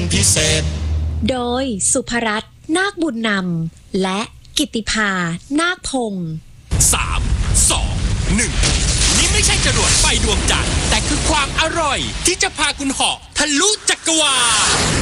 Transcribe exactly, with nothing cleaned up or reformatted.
พิเศษโดยสุภรัตน์นาคบุญนำและกิตติภานาคพงศ์สาม สอง หนึ่งนี่ไม่ใช่จรวดไฟดวงจันทร์แต่คือความอร่อยที่จะพาคุณเหาะทะลุจักรวาล